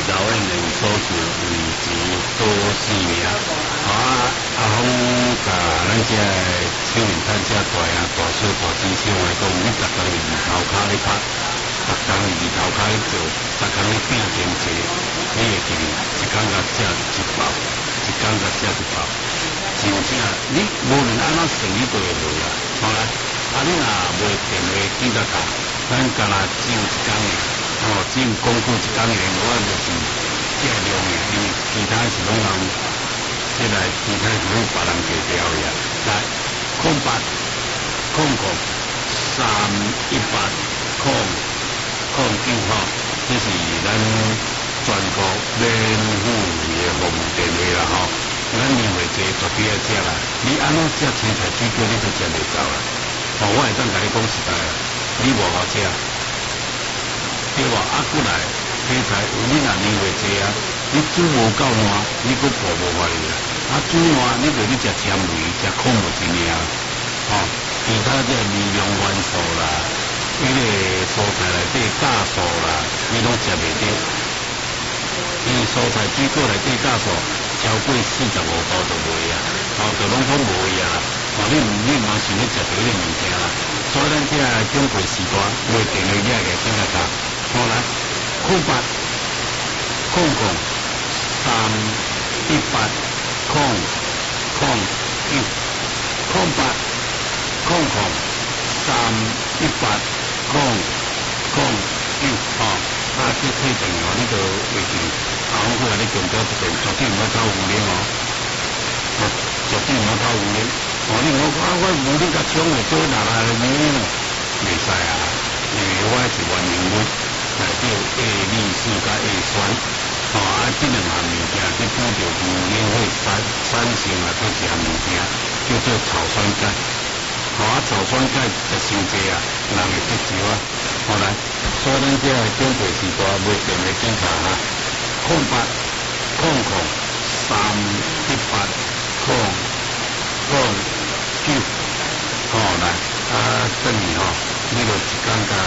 投的人数是以前多4名，阿峰甲咱这手面摊这大啊大小大真少的讲，你逐工是二头骹咧拍，逐工是二头骹咧做，逐工咧拼经济，你会记一工甲食一包，一工甲食一包，真正你无论安怎算，你都会落啊。好啦，你若袂电话记得打，咱干那只有一工尔，只有光顾一工尔，我就是这量尔，因为其他是拢人，即来其他是拢别人计调的啊。来，0800 318 009号，这是咱全国免付费的服务电话啦吼。咱年岁济绝对要食啦，你安怎食青菜水果你都食袂着啦。我会当甲你讲实在啦，你无好食，对吧？过来青菜，你若年岁济啊，你煮无够烂，你佫破无法哩啦。煮烂你就你食纤维，食矿物质尔，其他这微量元素啦，迄个蔬菜内底酵素啦，你拢食袂着。因为蔬菜水果内底酵素超过45%就袂啊，就拢讲袂啊。你嘛想要食到迄个物件啦，所以咱这种贵时段袂电话寄个先来打，好来0800 318 009 0800 318 009这退电话你就会记，我过来你强调一遍，绝对唔好偷5零绝对唔好偷5零。你我无你甲抢的做哪来的呢？袂使啊，因为我是原型物，内底有 A 丽素甲 A 酸，这两项物件去补着五零会产生啊，这一项物件叫做草酸钙。草酸钙食伤济啊，人会得少啊。好来，所以咱这中国时代袂电话警察0800 318 009来等于你就一工甲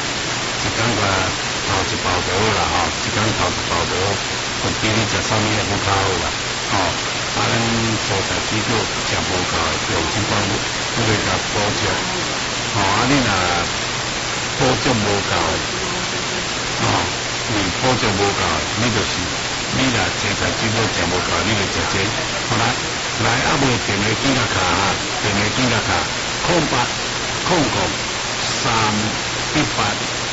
头一包就好啦一工头一包就好，就比你食啥物也不较好啦咱蔬菜水果食无够的，用这包你要甲补足你若补足无够的你补足无够的，你就是你若青菜水果食无够，你就食这好来袂电话记甲卡电话记甲卡0800 318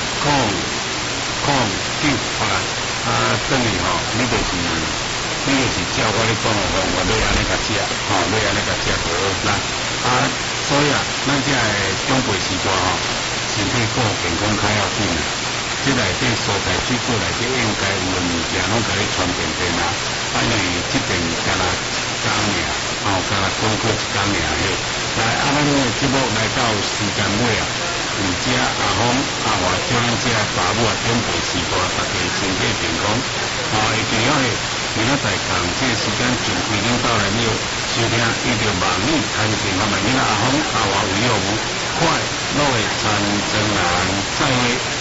009等于你就是照我咧讲的方法，要安尼甲食要安尼甲食就好啦所以咱这个长辈时代身体顾健康较要紧啦。这内底蔬菜水果内底应该有的物件，拢甲你传遍遍啦。因为这边干那一工尔，干那光顾一工尔嘿。来，咱的节目来到时间尾啊，有这阿峰阿华叫咱这爸母长辈时代，大家身体健康会记了嘿。明仔载同这时间就规定到来了，收听遇到万米谈情和美，阿峰阿华为了快乐的传承人，再会。